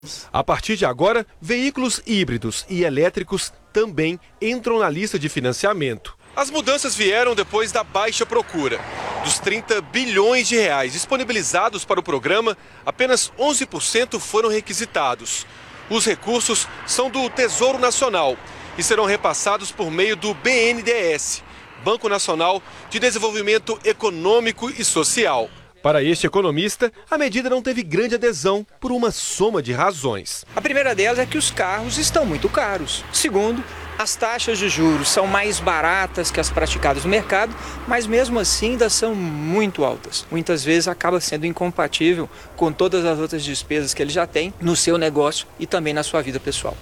A partir de agora, veículos híbridos e elétricos também entram na lista de financiamento. As mudanças vieram depois da baixa procura. Dos 30 bilhões de reais disponibilizados para o programa, apenas 11% foram requisitados. Os recursos são do Tesouro Nacional e serão repassados por meio do BNDES, Banco Nacional de Desenvolvimento Econômico e Social. Para este economista, a medida não teve grande adesão por uma soma de razões. A primeira delas é que os carros estão muito caros. Segundo, as taxas de juros são mais baratas que as praticadas no mercado, mas mesmo assim ainda são muito altas. Muitas vezes acaba sendo incompatível com todas as outras despesas que ele já tem no seu negócio e também na sua vida pessoal.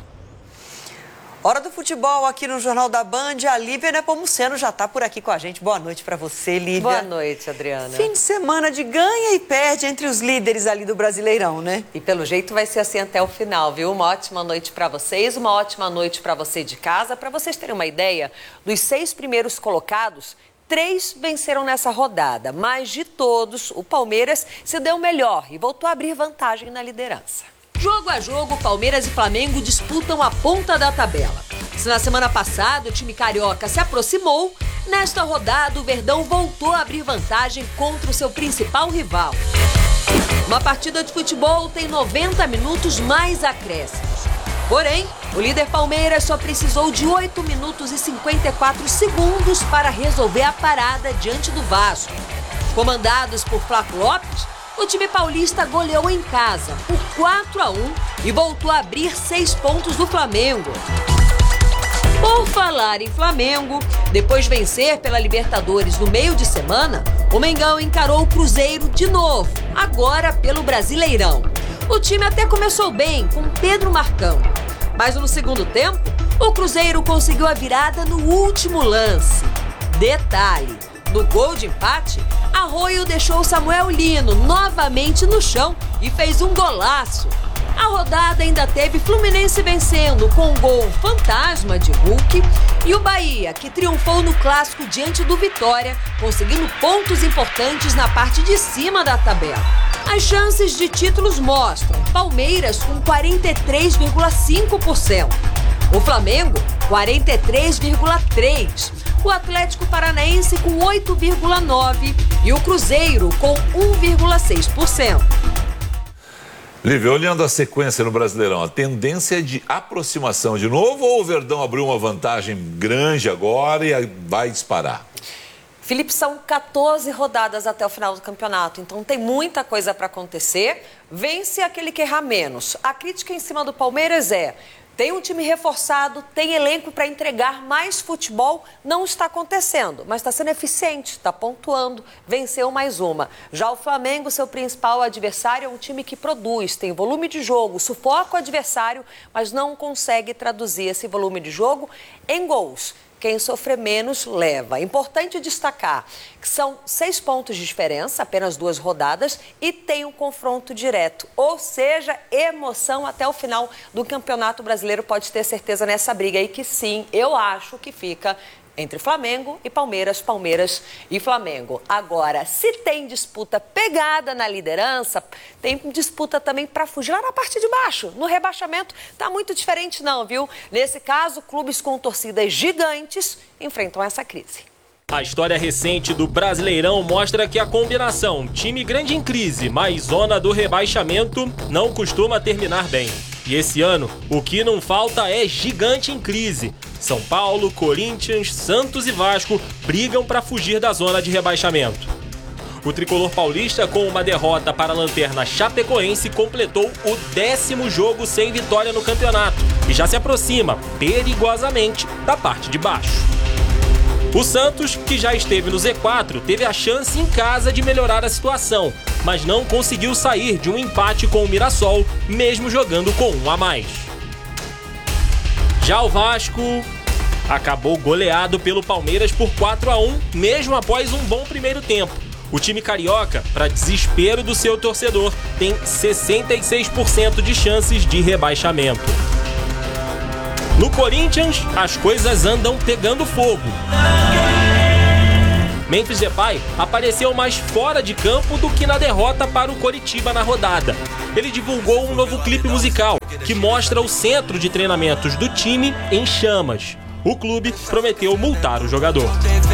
Hora do futebol aqui no Jornal da Band. A Lívia Nepomuceno já está por aqui com a gente. Boa noite para você, Lívia. Boa noite, Adriana. Fim de semana de ganha e perde entre os líderes ali do Brasileirão, né? E pelo jeito vai ser assim até o final, viu? Uma ótima noite para vocês, uma ótima noite para você de casa. Para vocês terem uma ideia, dos 6 primeiros colocados, 3 venceram nessa rodada. Mas de todos, o Palmeiras se deu melhor e voltou a abrir vantagem na liderança. Jogo a jogo, Palmeiras e Flamengo disputam a ponta da tabela. Se na semana passada o time carioca se aproximou, nesta rodada o Verdão voltou a abrir vantagem contra o seu principal rival. Uma partida de futebol tem 90 minutos mais acréscimos. Porém, o líder Palmeiras só precisou de 8 minutos e 54 segundos para resolver a parada diante do Vasco. Comandados por Flaco Lopes, o time paulista goleou em casa por 4-1 e voltou a abrir 6 pontos do Flamengo. Por falar em Flamengo, depois de vencer pela Libertadores no meio de semana, o Mengão encarou o Cruzeiro de novo, agora pelo Brasileirão. O time até começou bem com Pedro marcando, mas no segundo tempo, o Cruzeiro conseguiu a virada no último lance. Detalhe: no gol de empate, Arroio deixou Samuel Lino novamente no chão e fez um golaço. A rodada ainda teve Fluminense vencendo com um gol fantasma de Hulk e o Bahia, que triunfou no clássico diante do Vitória, conseguindo pontos importantes na parte de cima da tabela. As chances de títulos mostram Palmeiras com 43,5%, o Flamengo 43,3%, o Atlético Paranaense com 8,9% e o Cruzeiro com 1,6%. Lívia, olhando a sequência no Brasileirão, a tendência é de aproximação de novo ou o Verdão abriu uma vantagem grande agora e vai disparar? Felipe, são 14 rodadas até o final do campeonato, então tem muita coisa para acontecer. Vence aquele que errar menos. A crítica em cima do Palmeiras é: tem um time reforçado, tem elenco para entregar mais futebol, não está acontecendo, mas está sendo eficiente, está pontuando, venceu mais uma. Já o Flamengo, seu principal adversário, é um time que produz, tem volume de jogo, sufoca o adversário, mas não consegue traduzir esse volume de jogo em gols. Quem sofrer menos leva. Importante destacar que são 6 pontos de diferença, apenas 2 rodadas, e tem um confronto direto. Ou seja, emoção até o final do Campeonato Brasileiro, pode ter certeza nessa briga aí que sim, eu acho que fica entre Flamengo e Palmeiras, Palmeiras e Flamengo. Agora, se tem disputa pegada na liderança, tem disputa também para fugir lá na parte de baixo. No rebaixamento tá muito diferente não, viu? Nesse caso, clubes com torcidas gigantes enfrentam essa crise. A história recente do Brasileirão mostra que a combinação time grande em crise mais zona do rebaixamento não costuma terminar bem. E esse ano, o que não falta é gigante em crise. São Paulo, Corinthians, Santos e Vasco brigam para fugir da zona de rebaixamento. O tricolor paulista, com uma derrota para a lanterna chapecoense, completou o 10º jogo sem vitória no campeonato e já se aproxima perigosamente da parte de baixo. O Santos, que já esteve no Z4, teve a chance em casa de melhorar a situação, mas não conseguiu sair de um empate com o Mirassol, mesmo jogando com 1 a mais. Já o Vasco acabou goleado pelo Palmeiras por 4-1, mesmo após um bom primeiro tempo. O time carioca, para desespero do seu torcedor, tem 66% de chances de rebaixamento. No Corinthians, as coisas andam pegando fogo. Memphis Depay apareceu mais fora de campo do que na derrota para o Coritiba na rodada. ele divulgou um novo clipe musical que mostra o centro de treinamentos do time em chamas. O clube prometeu multar o jogador.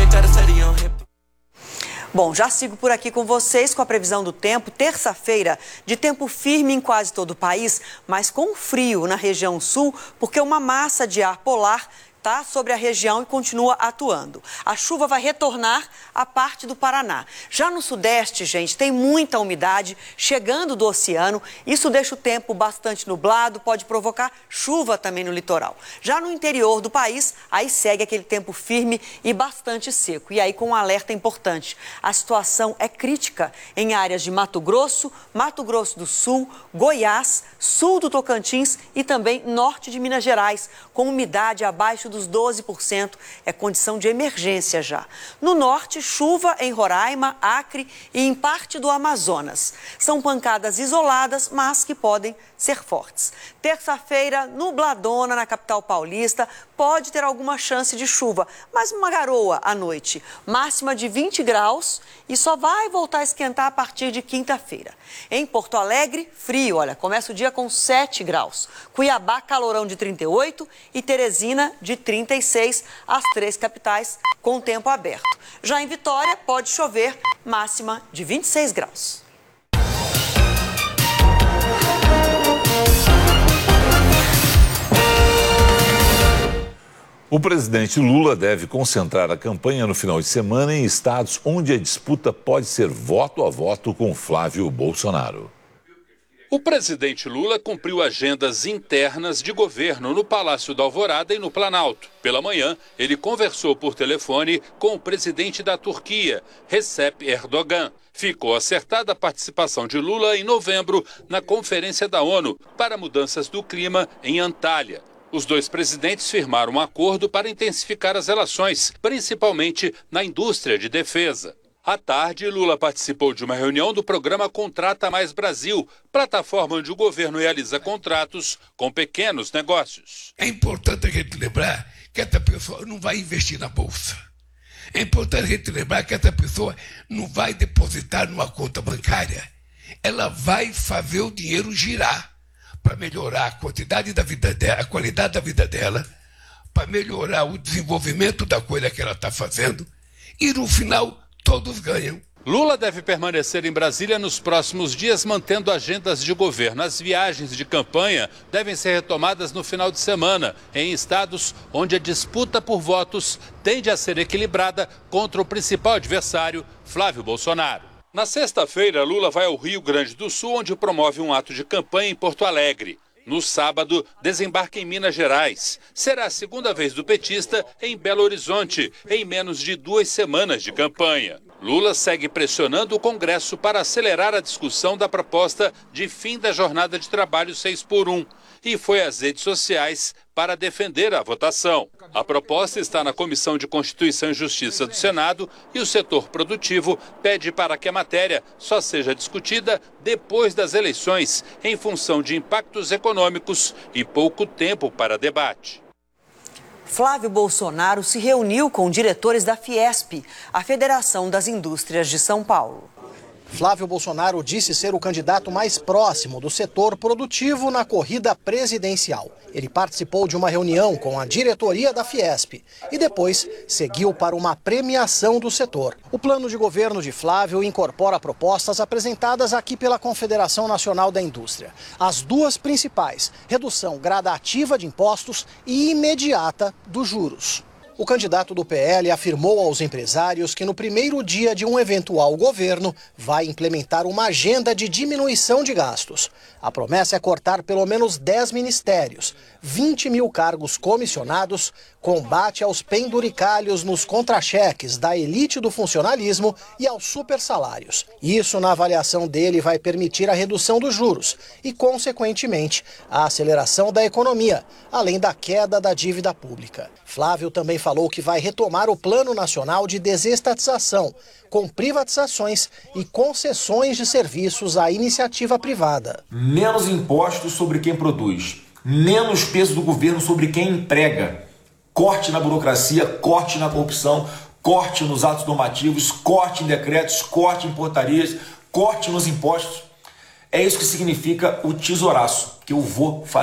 Bom, já sigo por aqui com vocês com a previsão do tempo. Terça-feira, de tempo firme em quase todo o país, mas com frio na região sul, porque uma massa de ar polar está sobre a região e continua atuando. A chuva vai retornar à parte do Paraná. Já no sudeste, gente, tem muita umidade chegando do oceano. Isso deixa o tempo bastante nublado, pode provocar chuva também no litoral. Já no interior do país, aí segue aquele tempo firme e bastante seco. E aí com um alerta importante. A situação é crítica em áreas de Mato Grosso do Sul, Goiás, sul do Tocantins e também norte de Minas Gerais, com umidade abaixo dos 12%, é condição de emergência já. No norte, chuva em Roraima, Acre e em parte do Amazonas. São pancadas isoladas, mas que podem ser fortes. Terça-feira, nubladona na capital paulista, pode ter alguma chance de chuva, mas uma garoa à noite. Máxima de 20 graus e só vai voltar a esquentar a partir de quinta-feira. Em Porto Alegre, frio, olha, começa o dia com 7 graus. Cuiabá, calorão de 38 e Teresina de 36, as três capitais com tempo aberto. Já em Vitória, pode chover, máxima de 26 graus. O presidente Lula deve concentrar a campanha no final de semana em estados onde a disputa pode ser voto a voto com Flávio Bolsonaro. O presidente Lula cumpriu agendas internas de governo no Palácio da Alvorada e no Planalto. Pela manhã, ele conversou por telefone com o presidente da Turquia, Recep Erdogan. Ficou acertada a participação de Lula em novembro na Conferência da ONU para Mudanças do Clima em Antália. Os dois presidentes firmaram um acordo para intensificar as relações, principalmente na indústria de defesa. À tarde, Lula participou de uma reunião do programa Contrata Mais Brasil, plataforma onde o governo realiza contratos com pequenos negócios. É importante a gente lembrar que essa pessoa não vai investir na Bolsa. É importante a gente lembrar que essa pessoa não vai depositar numa conta bancária. Ela vai fazer o dinheiro girar para melhorar a quantidade da vida dela, a qualidade da vida dela, para melhorar o desenvolvimento da coisa que ela está fazendo e no final todos ganham. Lula deve permanecer em Brasília nos próximos dias, mantendo agendas de governo. As viagens de campanha devem ser retomadas no final de semana, em estados onde a disputa por votos tende a ser equilibrada contra o principal adversário, Flávio Bolsonaro. Na sexta-feira, Lula vai ao Rio Grande do Sul, onde promove um ato de campanha em Porto Alegre. No sábado, desembarca em Minas Gerais. Será a segunda vez do petista em Belo Horizonte, em menos de 2 semanas de campanha. Lula segue pressionando o Congresso para acelerar a discussão da proposta de fim da jornada de trabalho 6x1 e foi às redes sociais para defender a votação. A proposta está na Comissão de Constituição e Justiça do Senado e o setor produtivo pede para que a matéria só seja discutida depois das eleições, em função de impactos econômicos e pouco tempo para debate. Flávio Bolsonaro se reuniu com diretores da Fiesp, a Federação das Indústrias de São Paulo. Flávio Bolsonaro disse ser o candidato mais próximo do setor produtivo na corrida presidencial. Ele participou de uma reunião com a diretoria da Fiesp e depois seguiu para uma premiação do setor. O plano de governo de Flávio incorpora propostas apresentadas aqui pela Confederação Nacional da Indústria. As duas principais: redução gradativa de impostos e imediata dos juros. O candidato do PL afirmou aos empresários que no primeiro dia de um eventual governo vai implementar uma agenda de diminuição de gastos. A promessa é cortar pelo menos 10 ministérios, 20 mil cargos comissionados, combate aos penduricalhos nos contra-cheques da elite do funcionalismo e aos supersalários. Isso, na avaliação dele, vai permitir a redução dos juros e, consequentemente, a aceleração da economia, além da queda da dívida pública. Flávio também falou que vai retomar o Plano Nacional de Desestatização, com privatizações e concessões de serviços à iniciativa privada. Menos impostos sobre quem produz, menos peso do governo sobre quem emprega. Corte na burocracia, corte na corrupção, corte nos atos normativos, corte em decretos, corte em portarias, corte nos impostos. É isso que significa o tesouraço que eu vou fazer.